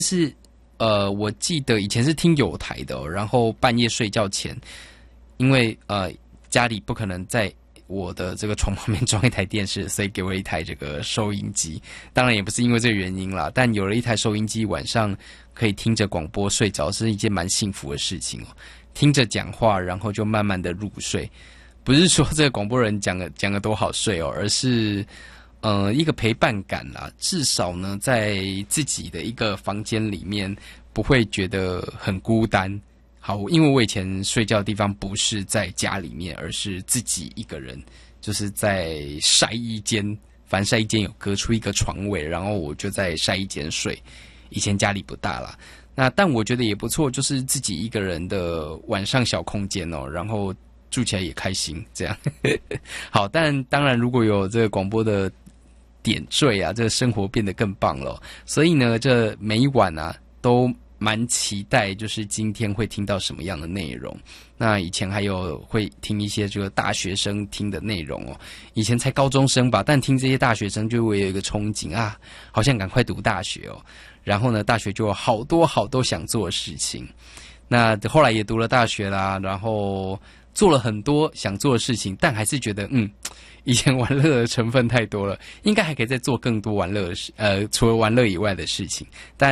我记得以前是听有台的然后半夜睡觉前，因为家里不可能在我的这个床旁边装一台电视，所以给我一台这个收音机。当然也不是因为这个原因啦，但有了一台收音机，晚上可以听着广播睡着，是一件蛮幸福的事情哦。听着讲话，然后就慢慢的入睡。不是说这个广播人讲的多好睡哦，而是一个陪伴感啦。至少呢，在自己的一个房间里面，不会觉得很孤单。好，因为我以前睡觉的地方不是在家里面，而是自己一个人，就是在晒衣间，反正晒衣间有隔出一个床位，然后我就在晒衣间睡。以前家里不大啦，但我觉得也不错，就是自己一个人的晚上小空间哦，然后住起来也开心，这样。好，但当然如果有这个广播的点缀啊，这个生活变得更棒了。所以呢，这每一晚啊都蛮期待，就是今天会听到什么样的内容。那以前还有会听一些这个大学生听的内容哦，以前才高中生吧，但听这些大学生就会有一个憧憬啊，好像赶快读大学哦。然后呢，大学就有好多好多想做的事情。那后来也读了大学啦，然后做了很多想做的事情，但还是觉得以前玩乐的成分太多了，应该还可以再做更多玩乐的事，除了玩乐以外的事情。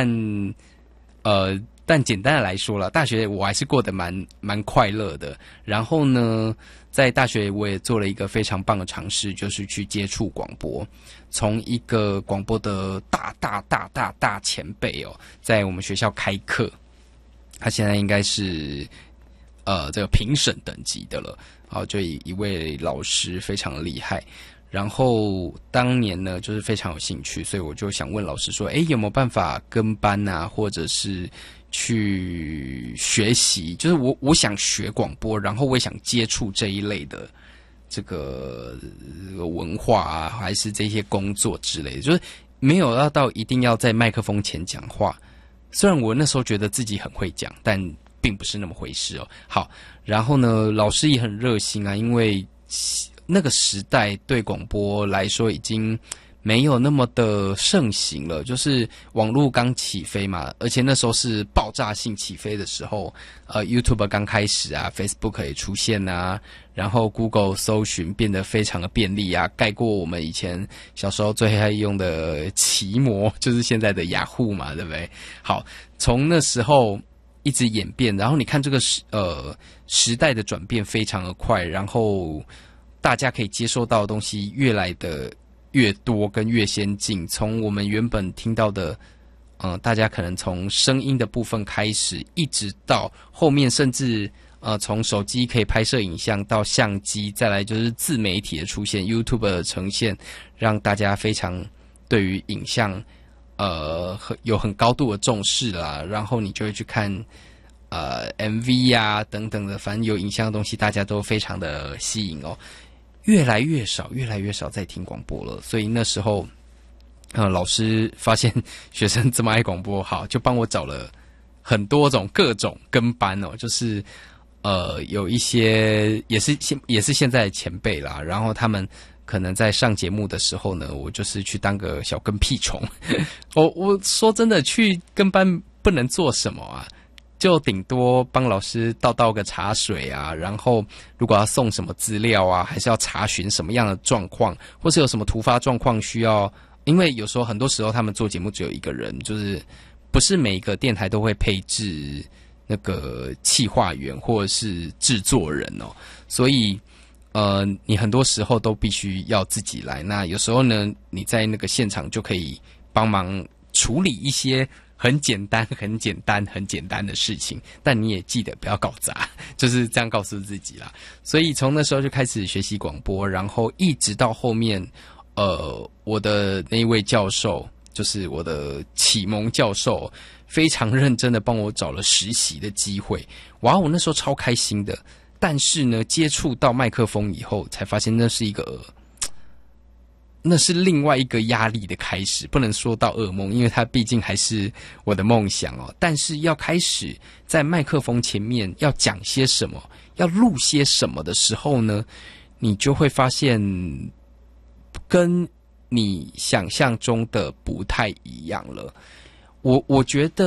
但简单的来说啦，大学我还是过得蛮快乐的。然后呢，在大学我也做了一个非常棒的尝试，就是去接触广播。从一个广播的大前辈哦，在我们学校开课，他现在应该是这个评审等级的了。好，就一位老师非常的厉害。然后当年呢，就是非常有兴趣，所以我就想问老师说，有没有办法跟班啊，或者是去学习？就是我想学广播，然后我也想接触这一类的这个文化啊，还是这些工作之类的，就是没有要到一定要在麦克风前讲话。虽然我那时候觉得自己很会讲，但并不是那么回事哦。好，然后呢，老师也很热心啊，因为那个时代对广播来说已经没有那么的盛行了，就是网络刚起飞嘛，而且那时候是爆炸性起飞的时候，YouTube 刚开始啊 ，Facebook 也出现啊，然后 Google 搜寻变得非常的便利啊，盖过我们以前小时候最爱用的奇摩，就是现在的雅虎嘛，对不对？好，从那时候一直演变，然后你看这个时代的转变非常的快，然后大家可以接受到的东西越来的越多跟越先进。从我们原本听到的大家可能从声音的部分开始，一直到后面甚至从手机可以拍摄影像到相机，再来就是自媒体的出现， YouTube 的呈现，让大家非常对于影像有很高度的重视啦。然后你就会去看MV 啊等等的，反正有影像的东西大家都非常的吸引哦。越来越少在听广播了，所以那时候老师发现学生这么爱广播，好，就帮我找了很多种各种跟班哦，就是有一些也是现在的前辈啦，然后他们可能在上节目的时候呢，我就是去当个小跟屁虫。我说真的，去跟班不能做什么啊，就顶多帮老师倒个茶水啊，然后如果要送什么资料啊，还是要查询什么样的状况，或是有什么突发状况需要，因为有时候很多时候他们做节目只有一个人，就是不是每个电台都会配置那个企划员或者是制作人哦，所以你很多时候都必须要自己来。那有时候呢，你在那个现场就可以帮忙处理一些很简单的事情，但你也记得不要搞砸，就是这样告诉自己啦。所以从那时候就开始学习广播，然后一直到后面，我的那一位教授，就是我的启蒙教授，非常认真的帮我找了实习的机会。哇，我那时候超开心的。但是呢，接触到麦克风以后，才发现那是另外一个压力的开始，不能说到噩梦，因为它毕竟还是我的梦想哦。但是要开始在麦克风前面要讲些什么，要录些什么的时候呢，你就会发现跟你想象中的不太一样了。我觉得